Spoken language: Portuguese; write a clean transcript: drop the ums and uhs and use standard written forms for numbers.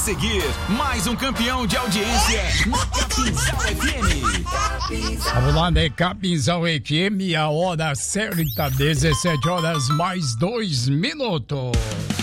seguir, mais um campeão de audiência na Capinzal FM. Vamos lá, né? Capinzal FM, a hora certa, 17 horas mais 2 minutos.